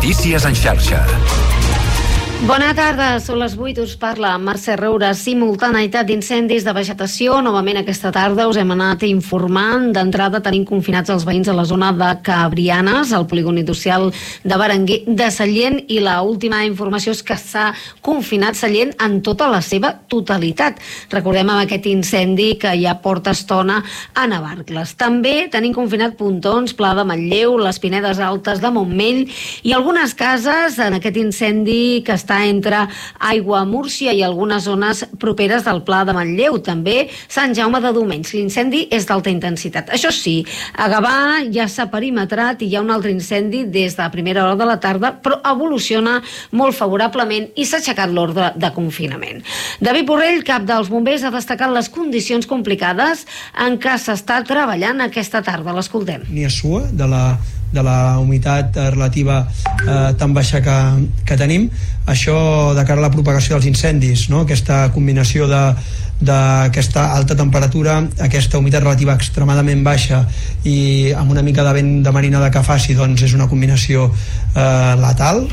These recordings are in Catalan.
Notícies en xarxa. Bona tarda, són les 8, us parla Mercè Roura. Simultaneïtat d'incendis de vegetació. Novament aquesta tarda us hem anat informant. D'entrada tenim confinats els veïns a la zona de Cabrianes, al polígon industrial de Berenguer de Sallent, i la última informació és que s'ha confinat Sallent en tota la seva totalitat. Recordem amb aquest incendi que ja porta estona a Navarcles. També tenim confinat Pontons, Pla de Manlleu, les Pinedes Altes de Montmell i algunes cases en aquest incendi que està entre Aigua Múrcia i algunes zones properes del Pla de Manlleu. També Sant Jaume de Domenys. L'incendi és d'alta intensitat. Això sí, a Gavà ja s'ha perimetrat i hi ha un altre incendi des de primera hora de la tarda, però evoluciona molt favorablement i s'ha aixecat l'ordre de confinament. David Borrell, cap dels bombers, ha destacat les condicions complicades en què s'està treballant aquesta tarda. L'escoltem. Ni a sua de la humitat relativa tan baixa que tenim. Això de cara a la propagació dels incendis, no? Aquesta combinació d'aquesta alta temperatura, aquesta humitat relativa extremadament baixa i amb una mica de vent de marinada que faci, doncs és una combinació letal.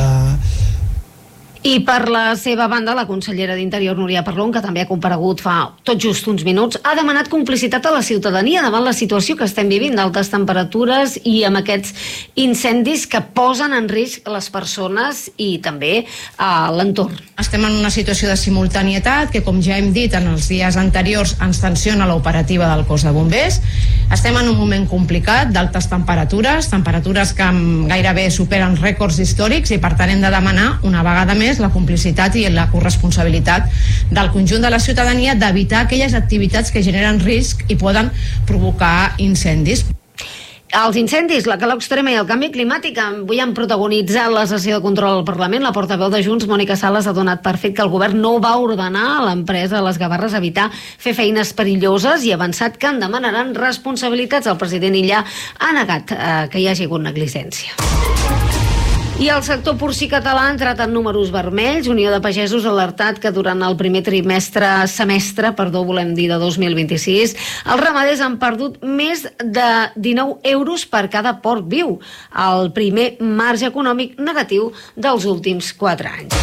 I per la seva banda, la consellera d'Interior, Núria Parlon, que també ha comparegut fa tot just uns minuts, ha demanat complicitat a la ciutadania davant la situació que estem vivint d'altes temperatures i amb aquests incendis que posen en risc les persones i també l'entorn. Estem en una situació de simultanietat que, com ja hem dit en els dies anteriors, ens tensiona l'operativa del cos de bombers. Estem en un moment complicat d'altes temperatures que gairebé superen rècords històrics i per tant hem de demanar una vegada més la complicitat i la corresponsabilitat del conjunt de la ciutadania d'evitar aquelles activitats que generen risc i poden provocar incendis. Els incendis, la calor extrema i el canvi climàtic avui han protagonitzat la sessió de control al Parlament. La portaveu de Junts, Mònica Sales, ha donat per fet que el govern no va ordenar a l'empresa Les Gavarres evitar fer feines perilloses i ha avançat que en demanaran responsabilitats. El president Illa ha negat que hi hagi hagut negligència. I el sector porcí català ha entrat en números vermells. Unió de Pagesos ha alertat que durant el primer semestre, de 2026, els ramaders han perdut més de 19 euros per cada porc viu, el primer marge econòmic negatiu dels últims 4 anys.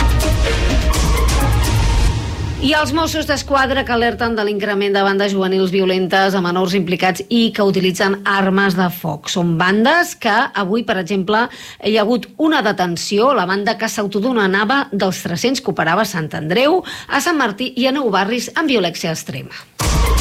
I els Mossos d'Esquadra que alerten de l'increment de bandes juvenils violentes a menors implicats i que utilitzen armes de foc. Són bandes que avui, per exemple, hi ha hagut una detenció, la banda que s'autodenominava dels 300 que operava a Sant Andreu, a Sant Martí i a Nou Barris amb violència extrema.